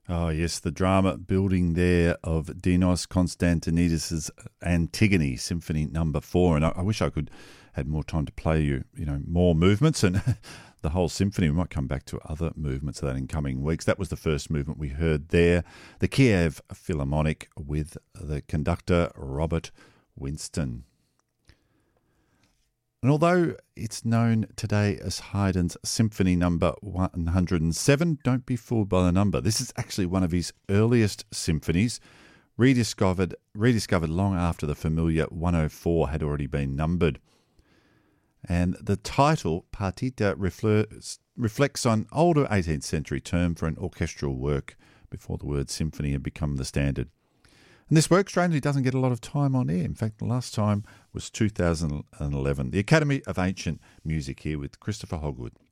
Oh, yes, the drama building there of Dinos Konstantinidis' Antigone, Symphony Number 4. And I wish I could had more time to play more movements and the whole symphony. We might come back to other movements of that in coming weeks. That was the first movement we heard there. The Kiev Philharmonic with the conductor Robert Winston. And although it's known today as Haydn's Symphony Number 107, don't be fooled by the number. This is actually one of his earliest symphonies, rediscovered long after the familiar 104 had already been numbered. And the title, Partita, reflects on older 18th century term for an orchestral work before the word symphony had become the standard. And this work, strangely, doesn't get a lot of time on air. In fact, the last time was 2011. The Academy of Ancient Music here with Christopher Hogwood.